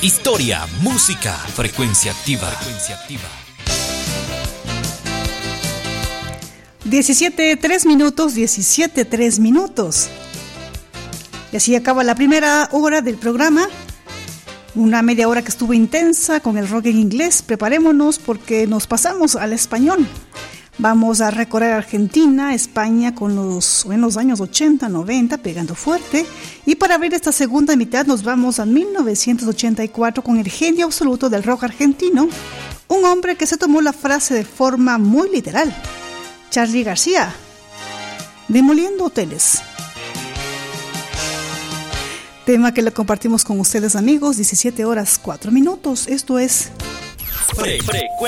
historia, música, frecuencia activa. 17:03 minutos. Y así acaba la primera hora del programa. Una media hora que estuvo intensa con el rock en inglés. Preparémonos porque nos pasamos al español. Vamos a recorrer Argentina, España en los años 80, 90, pegando fuerte. Y para abrir esta segunda mitad nos vamos a 1984 con el genio absoluto del rock argentino. Un hombre que se tomó la frase de forma muy literal. Charly García, Demoliendo Hoteles. Tema que le compartimos con ustedes, amigos, 17:04. Esto es